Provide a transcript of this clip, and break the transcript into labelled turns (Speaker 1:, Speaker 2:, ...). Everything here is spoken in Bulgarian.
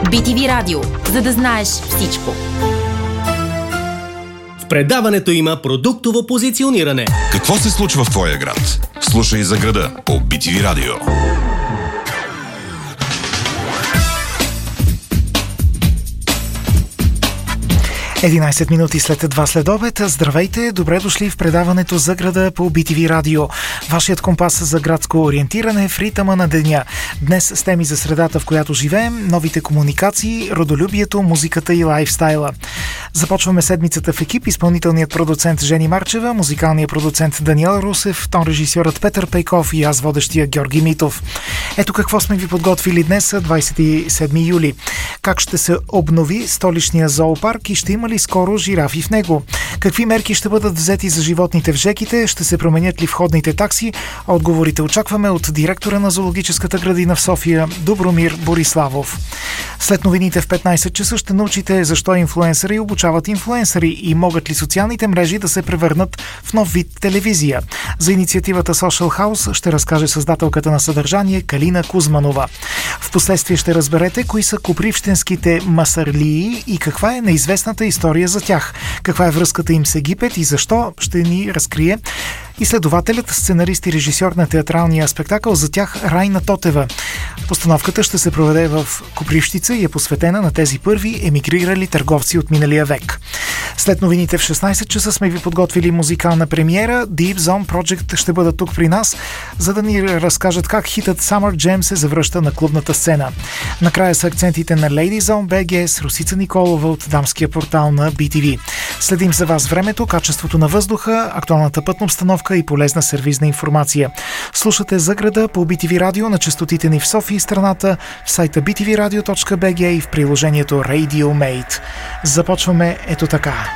Speaker 1: BTV Радио, за да знаеш всичко.
Speaker 2: В предаването има продуктово позициониране.
Speaker 3: Какво се случва в твоя град? Слушай за града по BTV Радио.
Speaker 4: 11 минути след 2 следобед. Здравейте, добре дошли в предаването за града по BTV Радио. Вашият компас за градско ориентиране в ритъма на деня. Днес с теми за средата, в която живеем, новите комуникации, родолюбието, музиката и лайфстайла. Започваме седмицата в екип. Изпълнителният продуцент Жени Марчева, музикалният продуцент Даниел Русев, тон-режисьорът Петър Пейков и аз, водещия Георги Митов. Ето какво сме ви подготвили днес, 27 юли. Как ще се обнови столичния зоопарк и ще има ли скоро жирафи в него? Какви мерки ще бъдат взети за животните в жеките? Ще се променят ли входните такси? Отговорите очакваме от директора на зоологическата градина в София Добромир Бориславов. След новините в 15 часа ще научите защо инфлуенсъри обучават инфлуенсъри и могат ли социалните мрежи да се превърнат в нов вид телевизия. За инициативата Social House ще разкаже създателката на съдържание Калина Кузманова. Впоследствие ще разберете кои са копривщенските масарлии и каква е неизвестната история за тях. Каква е връзката им с Египет и защо ще ни разкрие изследователят, сценарист и режисьор на театралния спектакъл за тях Райна Тотева. Постановката ще се проведе в Копривщица и е посветена на тези първи емигрирали търговци от миналия век. След новините в 16 часа сме ви подготвили музикална премиера. Deep Zone Project ще бъдат тук при нас, за да ни разкажат как хитът Summer Jam се завръща на клубната сцена. Накрая са акцентите на Lady Zone BG с Русица Николова от дамския портал на BTV. Следим за вас времето, качеството на въздуха, актуалната пътна обстановка и полезна сервизна информация. Слушате за града по BTV Радио на честотите ни в София и страната, в сайта btvradio.bg и в приложението Radio Mate. Започваме ето така.